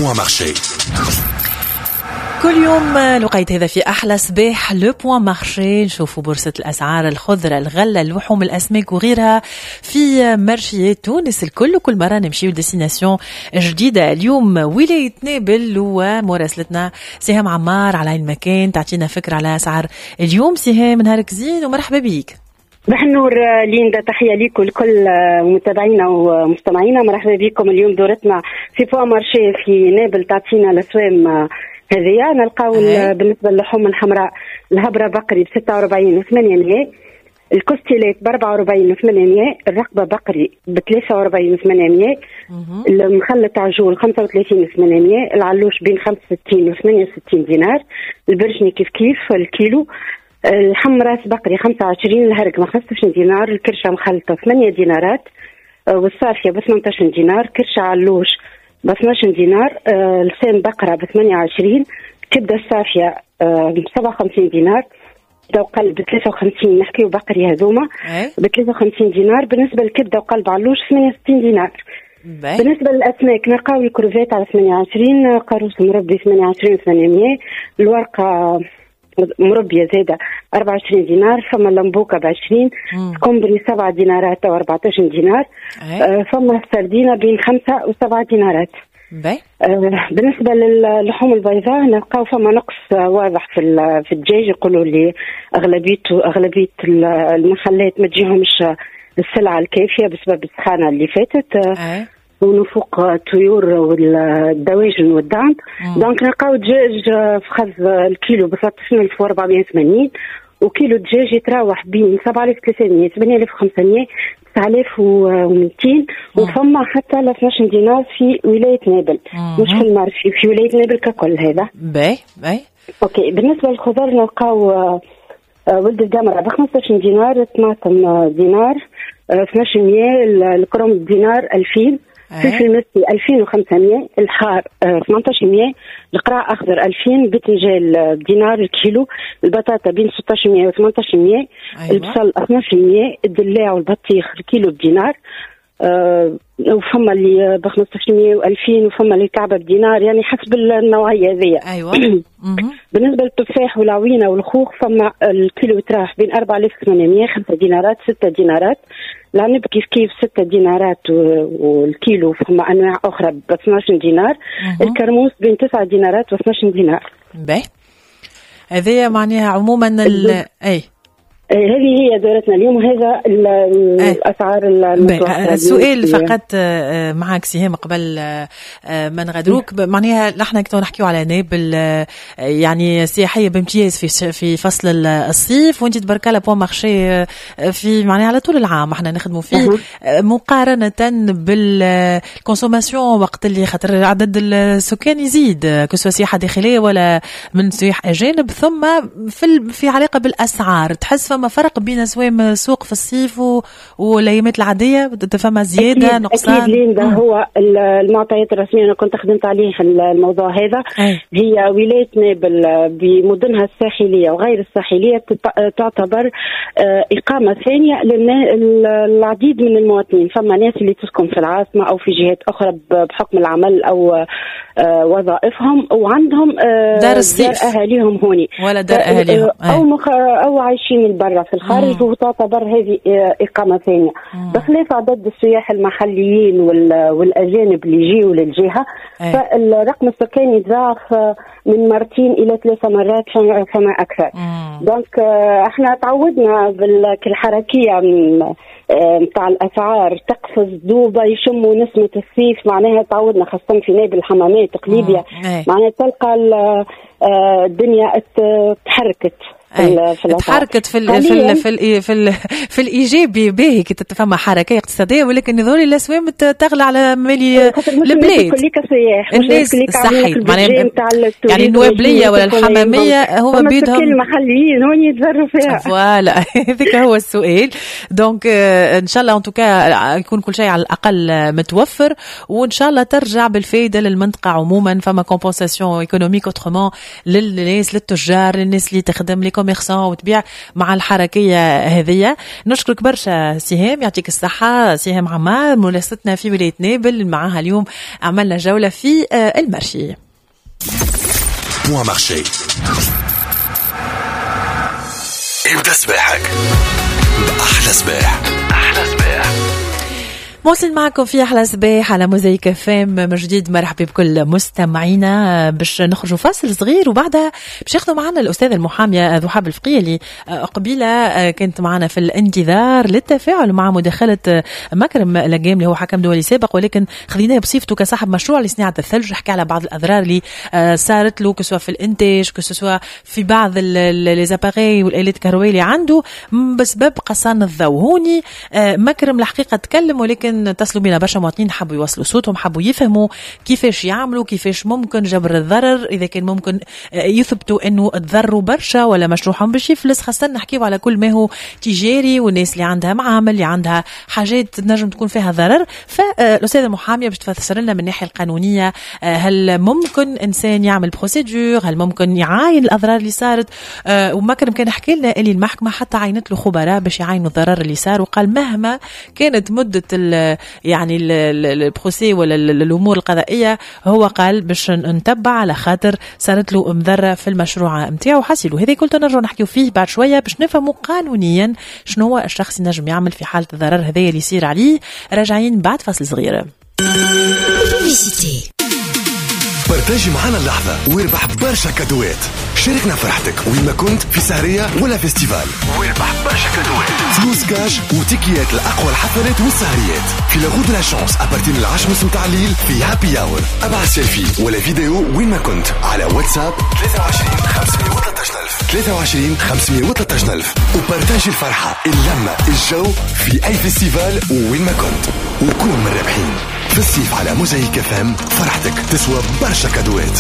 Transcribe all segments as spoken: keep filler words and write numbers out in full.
بوان مارشي. كل يوم لقيت هذا في أحلى صباح لو بوان مارشي، نشوفوا بورصة الأسعار، الخضرة، الغلة، اللحوم، الأسماك وغيرها في مارشيات تونس الكل. وكل مرة نمشي لديستيناسيون جديدة. اليوم ولاية نابل ومراسلتنا سهام عمار على المكان تعطينا فكرة على أسعار اليوم. سهام نهارك زين ومرحبا بيك. صباح النور ليندا، تحية ليكم لكل متابعينا ومستمعينا، مرحبا بكم. اليوم دورتنا في بوان مارشي في نابل تعطينا الأسوام هذه. نلقاو بالنسبة للحوم الحمراء الهبرة بقري بستة وأربعين وثمانمية، الكوستيلات بأربعة وأربعين وثمانمية، الرقبة بقري بثلاثة وأربعين وثمانمية، المخلط عجول خمسة وثلاثين وثمانمية، العلوش بين خمسة وستين وثمانية وستين دينار، البرجني كيف كيف الكيلو، الحمراس بقري خمسة وعشرين، الهرق خمسة وعشرين دينار، الكرشة مخلطة ثمانية دينارات، والصافية ب ثمانية عشر دينار، كرشة علوش ب اثني عشر دينار، آه لسان بقرة ب ثمانية وعشرين، كبدة الصافية آه ب سبعة وخمسين دينار، كبدة وقلب ب ثلاثة وخمسين، نحكيو بقري هذوما ب ثلاثة وخمسين دينار. بالنسبة للكبدة وقلب علوش ثمانية وستين دينار. بي. بالنسبة للأسماك نلقاو الكروفيت على ثمانية وعشرين، قاروص مربي ثمانية وعشرين وثمانمية، الورقة مربية زادة أربعة وعشرين دينار، فما اللمبوكة بعشرين، كومبري سبعة دينارات أو أربعة عشر دينار، آه فما السردينة بين خمسة وسبعة دينارات. آه بالنسبة للحوم البيضاء نلقاو فما نقص واضح في في الدجاج، يقولوا لي أغلبيته أغلبية المحلات ما تجيهمش السلعة الكافية بسبب السخانة اللي فاتت، آه ونفوق الطيور والدواجن والدعم. دونك نلقاو دجاج فخذ الكيلو ب ثلاثة عشر ألف وأربعمية وثمانين، وكيلو دجاج يتراوح بين سبعة آلاف وثلاثمية ثمانية آلاف وخمسمية تسعة آلاف ومئتين، وفما حتى ل اثني عشر دينار في ولاية نابل، مش في المارشي، في ولاية نابل ككل. هذا باي باي. اوكي. بالنسبة للخضار نلقاو ولد الجمرة ب خمسة عشر دينار، الطماطم دينار، اثني عشر مية، الكرنب دينار ألفين، فلفل مسي ألفين وخمسمية، الحار ثمانية عشر مية، القراء أخضر ألفين، بتنجال بدينار الكيلو، البطاطا بين ستة عشر مية و ثمانية عشر مية، أيوة. البصل اثني عشر مية، الدلاع والبطيخ الكيلو بدينار، أه وفما اللي ب خمسة عشر مية وألفين، وفما اللي كعبة بدينار، يعني حسب النوعية ذي. أيوة. بالنسبة للتفاح والعوينة والخوخ فما الكيلو يتراوح بين أربعة آلاف وثمانمية، خمسة دينارات، ستة دينارات، العنب كيف كيف ستة دينارات والكيلو، فما أنواع أخرى ب اثني عشر دينار، الكرموس بين تسعة دينارات و اثني عشر دينار. باهي. هذه معناها عموما ال أي هذه هي دورتنا اليوم، وهذا الأسعار المتوسطة. السؤال فقط معك سهام قبل ما نغادروك، معناها نحن كنا نحكيو على نابل يعني سياحية بامتياز في في فصل الصيف، وانت تبارك الله بوان مارشي في معناها على طول العام احنا نخدموا فيه، مقارنة بالكونسوماسيون وقت اللي خاطر عدد السكان يزيد كسوا سياحة داخلية ولا من سياح أجانب، ثم في في علاقة بالأسعار تحس ما فرق بين أسواق السوق في الصيف والايامات العاديه؟ فما زياده أكيد نقصان؟ اكيد ليندا. هو المعطيات الرسميه انا كنت خدمت عليه الموضوع هذا. أي. هي ولايه نابل بمدنها الساحليه وغير الساحليه تعتبر اقامه ثانيه للعديد من المواطنين. فما ناس اللي تسكن في العاصمه او في جهات اخرى بحكم العمل او وظائفهم، وعندهم دار الصيف دار اهاليهم هوني ولا دار اهاليهم او مخ... او عايشين برا في الخارج، وتعتبر هذه إقامة ثانية. بخلاف عدد السياح المحليين والأجانب اللي يجيوا للجهة، أي. فالرقم السكاني يتضاعف من مرتين إلى ثلاثة مرات فما أكثر. دونك احنا تعودنا بالحركية متاع الأسعار تقفز دوبة يشموا نسمة الصيف، معناها تعودنا خاصة في نابل الحمامات تقليدية، معناها تلقى الدنيا تحركت تحركت في ال في ال في ال في, ال في الايجابي باهي كي تتفهم حركه اقتصاديه، ولكن نظري الاسواق تغلى على مالي البلاد الناس صحيح معناها يعني النوابليه ولا الحماميه هو بيدهم المحليين هون يتزروا فيها. فوالا هذاك هو السؤال. دونك ان شاء الله ان توكا يكون كل شيء على الاقل متوفر، وان شاء الله ترجع بالفائده للمنطقه عموما. فما كومبنساسيون ايكونوميك اوترومون للناس للتجار للناس اللي تخدم لكم كوميرسون وتبيع مع الحركية هذه. نشكرك برشا سهام، يعطيك الصحة. سهام عمار مراسلتنا في ولاية نابل، معها اليوم عملنا جولة في المرشي. بوان مارشي، ابدأ سباحك بأحلى سباح. أحلى سباح مواصل معكم في أحلى صباح على موزايك اف ام من جديد. مرحبا بكل مستمعينا. باش نخرجوا فاصل صغير وبعدها باش ياخذوا معنا الأستاذة المحامية ذحاب الفقيه اللي قبيلة كانت معنا في الانتظار للتفاعل مع مداخلة مكرم لقام اللي هو حكم دولي سابق، ولكن خذيناه بصفته كصاحب مشروع لصناعة الثلج. حكى على بعض الأضرار اللي صارت له كسوا في الإنتاج كسوا في بعض الزاباغي والآلات الكهربائية اللي عنده بسبب قصان الضوء. هوني مكرم الحقيقة تكلم، ولكن اتصلوا بنا برشا مواطنين حبوا يوصلوا صوتهم، حبوا يفهموا كيفاش يعملوا، كيفاش ممكن جبر الضرر، إذا كان ممكن يثبتوا أنه تضروا برشا ولا مشروعهم باش يفلس. خاصة نحكيوا على كل ما هو تجاري والناس اللي عندها معامل اللي عندها حاجات نجم تكون فيها ضرر. فالأستاذة المحامية باش تفسر لنا من الناحية القانونية هل ممكن إنسان يعمل بروسيدور، هل ممكن يعاين الأضرار اللي صارت. ومكرم كان حكي لنا اللي المحكمة حتى عينت له خبراء باش يعاينوا الضرر اللي صار، وقال مهما كانت مدة يعني البروسي ولا الأمور القضائية هو قال باش نتبع على خاطر صارت له مضرة في المشروع متاعه حاسيلو. هذا كله نرجع نحكيو فيه بعد شوية باش نفهموا قانونيا شنو هو الشخص ينجم يعمل في حالة الضرر هذا اللي يصير عليه. راجعين بعد فاصل صغير. بارتاجي معنا اللحظة واربح برشا كادوات. شاركنا فرحتك وين ما كنت، في سهرية ولا فيستيفال، واربح برشا كادوات، فلوس كاش وتيكيات لأقوى الحفلات والسهريات في لاغود لا شانس أبارتين العشر نص متاع الليل في هابي أور. أبعث سيلفي ولا فيديو وين ما كنت على واتساب ثلاثة وعشرين خمسمية وثلاثة عشر ألف ثلاثة وعشرين خمسمية وثلاثة عشر ألف. وبارتاجي الفرحة، اللمة، الجو في أي فيستيفال وين ما كنت، وكون من الرابحين. في الصيف على موزايك اف ام فرحتك تسوى برشا كادوات.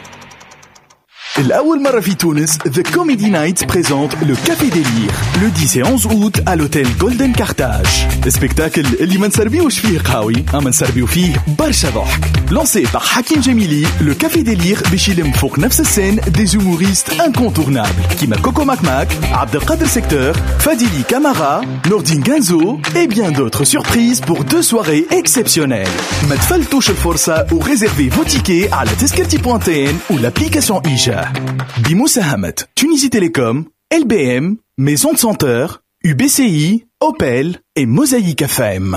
الأول مرة في تونس The Comedy Night présente le Café des Lyres le dix et onze août à l'hôtel Golden Carthage. Spectacle اللي ما نسربيوش فيه قهاوي أما نسربيو فيه برشا ضحك. Lancé par Hakim Jamili, le Café des Lyres باش يلم فوق نفس السين des humoristes incontournables كيما كوكو ماكماك، عبد القادر سيكتور، Fadili Camara, Nordine Genzo et bien d'autres surprises pour deux soirées exceptionnelles. ما تفلتوش الفرصة و réservez vos tickets على تذكرتي بوان تي ان و l'application إيجا. بمساهمة Tunisie Télécom, L B M, Maison de Senteur, U B C I, Opel et Mosaïque اف ام.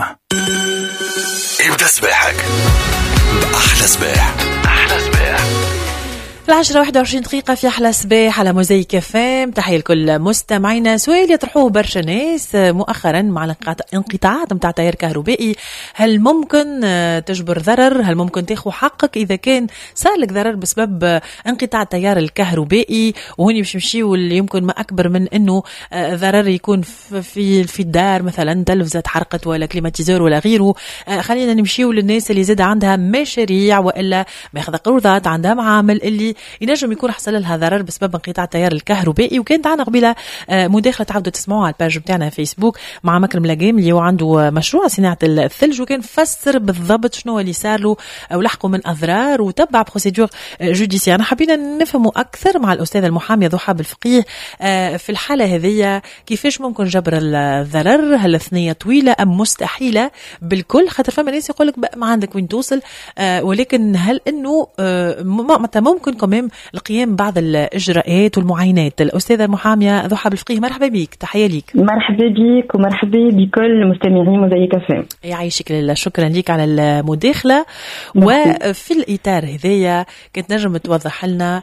ابدأ سباحك بأحلى سباح. أحلى سباح. العشرة واحد وعشرين دقيقة في أحلى صباح على موزايك اف ام. تحية لكل مستمعينا. سؤال يطرحوه برشا ناس مؤخرا مع الانقطاعات متاع تيار كهربائي، هل ممكن تجبر ضرر؟ هل ممكن تاخذ حقك إذا كان صار لك ضرر بسبب انقطاع التيار الكهربائي؟ وهوني باش نمشيو اللي يمكن ما أكبر من إنه ضرر يكون في في الدار، مثلا تلفزة حرقت ولا كليماتيزور ولا غيره. خلينا نمشيو للناس اللي زاد عندها مشاريع وإلا ماخذ قروضات، عندها معامل اللي ينجم يكون حصل لها ضرر بسبب انقطاع التيار الكهربائي. وكانت عنا قبيله مداخله تعودوا تسمعوها على الباج بتاعنا فيسبوك مع مكرم لقام اللي هو عنده مشروع صناعه الثلج، وكان فسر بالضبط شنو اللي صار له ولحقوا من اضرار وتبع بروسيدور جوديسيير. انا حبينا نفهموا اكثر مع الاستاذه المحاميه ضحاب الفقيه في الحاله هذه كيفاش ممكن جبر الضرر، هل الثنيه طويله ام مستحيله بالكل؟ خاطر فما ناس يقول لك ما عندك وين توصل، ولكن هل انه متى ممكن كمان القيام بعض الإجراءات والمعاينات؟ الأستاذة المحامية ضحاب الفقيه، مرحبا بك، تحية ليك. مرحبا بك ومرحبا بكل مستمعين موزايك اف ام. يعيشك لله، شكرا لك على المداخلة. وفي الإطار هذايا كنت نجم توضح لنا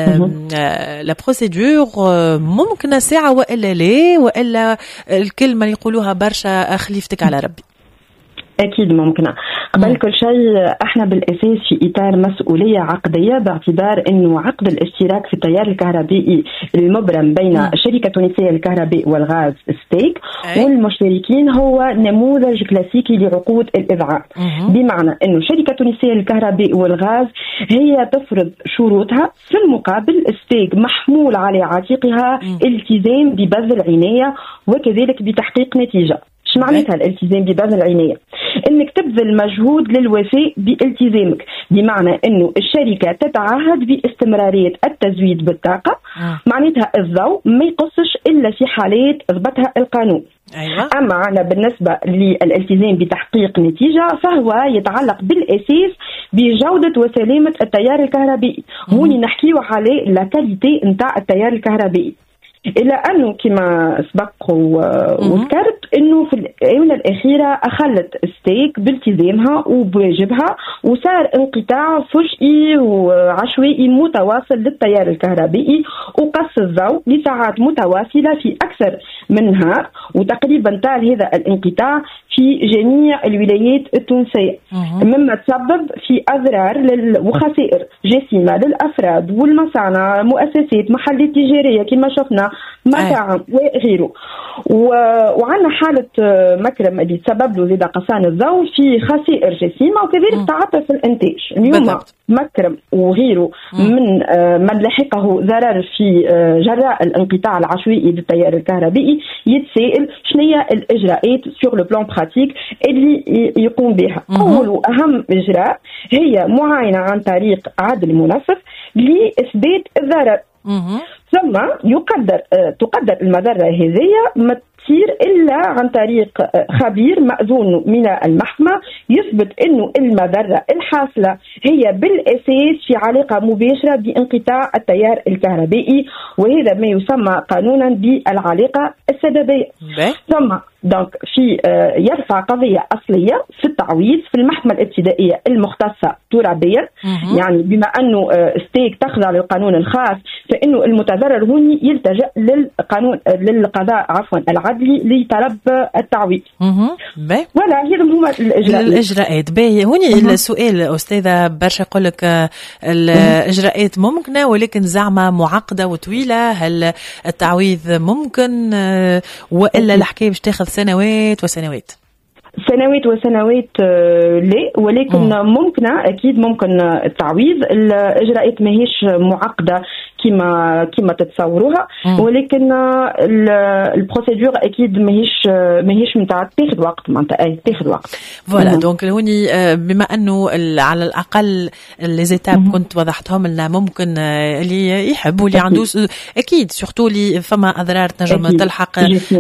لا بروسيدور ممكن ساعة وإلا لا، وإلا الكلمة اللي يقولوها برشا خليفتك على ربي؟ أكيد ممكنة. قبل كل شيء احنا بالأساس في إطار مسؤولية عقدية، باعتبار أنه عقد الاشتراك في التيار الكهربائي المبرم بين م. الشركة التونسية للكهرباء والغاز ستيك أي. والمشتركين هو نموذج كلاسيكي لعقود الإذعان، بمعنى أنه الشركة التونسية للكهرباء والغاز هي تفرض شروطها، في المقابل ستيك محمول على عاتقها م. التزام ببذل عناية وكذلك بتحقيق نتيجة. شو معناتها الالتزام ببذل العناية؟ انك تبذل مجهود للوفاء بالتزامك، بمعنى انه الشركة تتعهد باستمرارية التزويد بالطاقة. آه. معناتها الضوء ما يقصش الا في حالات ضبطها القانون. أيوة. أما أنا بالنسبة للالتزام بتحقيق نتيجة فهو يتعلق بالأساس بجودة وسلامة التيار الكهربائي. هوني نحكيه على لا كاليتي نتاع التيار الكهربائي، إلا أنه كما سبق وذكرت أنه في الآونة الأخيرة أخلت ستيك بالتزامها وبواجبها، وصار انقطاع فجئي وعشوائي متواصل للتيار الكهربائي، وقص الضوء لساعات متواصلة في أكثر من نهار، وتقريبا طال هذا الانقطاع في جميع الولايات التونسية، مما تسبب في أضرار وخسائر جسيمة للأفراد والمصانع، مؤسسات، محلات تجارية كما شفنا، مطاعم وغيره. وعندنا حالة مكرم اللي تسبب له زيادة قصان الضوء في خسائر جسيمة، وكذلك تعطل في الإنتاج. اليوم مكرم وغيره من من لحقه ضرر في جراء الانقطاع العشوائي للتيار الكهربائي يتسائل شنية الإجراءات سور لو بلان براتيك اللي يقوم بها. أول وأهم إجراء هي معاينة عن طريق عدل منفذ لإثبات الضرر. ثم يقدر تقدر المضرة هذه ما تصير إلا عن طريق خبير مأذون من المحكمة يثبت أنه المضرة الحاصلة هي بالأساس في علاقة مباشرة بانقطاع التيار الكهربائي، وهذا ما يسمى قانونا بالعلاقة السببية. ثم دونك في يرفع قضية أصلية في التعويض في المحكمة الابتدائية المختصة ترابيا، يعني بما أنه ستيك تخضع للقانون الخاص فإنه المتضرر هوني يلتجأ للقانون للقضاء عفوا العدلي لطلب التعويض. ولا هذه هما الإجراءات. الإجراءات باهي هوني. السؤال أستاذة برشا يقول لك الإجراءات ممكنة ولكن زعمة معقدة وطويلة، هل التعويض ممكن وإلا الحكاية باش تاخذ سنوات وسنوات؟ سنوات وسنوات لا، ولكن مم. ممكنة أكيد ممكن التعويض. الإجراءات ماهيش معقدة كما كما تتصوروها، مم. ولكن البروسيدور أكيد ماهيش ماهيش متاع تاخذ وقت، معناتها أي تاخذ وقت. فوالا دونك هوني بما أنه على الأقل ليزيتاب كنت وضحتهم لنا، ممكن اللي يحب واللي عنده أكيد سورتو اللي فما أضرار تنجم تلحق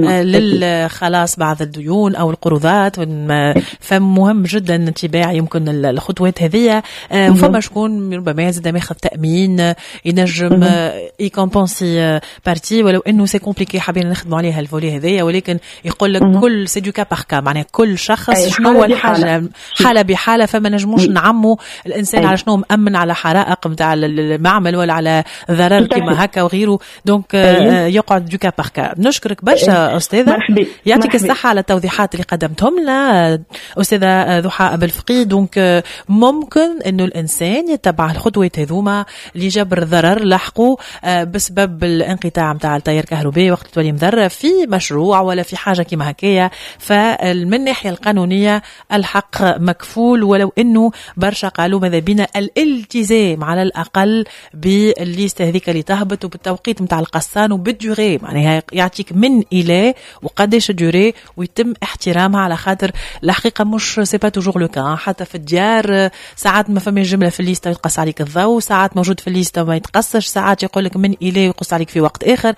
للخلاص بعض الديون أو القروضات، فمهم جدا اتباع يمكن الخطوات هذه. فما شكون ربما يزيد ماخذ تأمين ينجم يكمبونسي بارتي، ولو انه سي كومبليكي حابين نخدموا عليها الفولي هذيا، ولكن يقول لك كل سي دو كا بار كا، معناها كل شخص شنو هو الحاجه حاله بحاله، فما نجموش نعموا الانسان على شنو مأمن على حرائق نتاع المعمل ولا على ضرر كما هكا وغيره. دونك يقعد دو كا بار كا. نشكرك برشا استاذه، يعطيك الصحه على التوضيحات اللي قدمتهم لنا أستاذة ضحى بالفقي. دونك ممكن إنه الإنسان يتبع الخطوات هذوما لجبر ضرر لحقه بسبب الانقطاع متاع التيار الكهربائي وقت تولي مضرة في مشروع ولا في حاجة كما هكايا. فمن الناحية القانونية الحق مكفول، ولو إنه برشا قالوا ماذا بينا الالتزام على الأقل بالليستة هذيك اللي تهبط وبالتوقيت متاع القصان وبالدوري، معناها يعطيك من إلى وقديش الدوري ويتم احترامها، على خاطر الحقيقة مش سي با توجور لو كان. حتى في الديار ساعات ما فما جملة في الليستة يتقص عليك الضوء، ساعات موجود في الليستة ما يتقصش، ساعات يقول لك من إليه ويقص عليك في وقت آخر،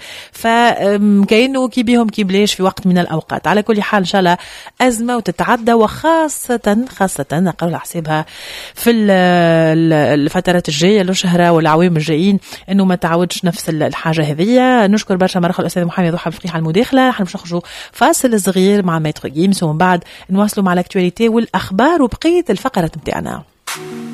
فكأنه كي بيهم كي بلاش في وقت من الأوقات. على كل حال إن شاء الله أزمة وتتعدى، وخاصة خاصة نقرأ حسابها في الفترات الجاية الشهرة والعوام الجايين إنه ما تعودش نفس الحاجة هذه. نشكر برشا مرة الأستاذ محمد ضحى بالفقي على المداخلة. نحن باش نخرجوا فاصل صغير مع مايتر جيمس ومن بعد نواصلوا مع الاكتواليتي والاخبار وبقيه الفقرات نتاعنا.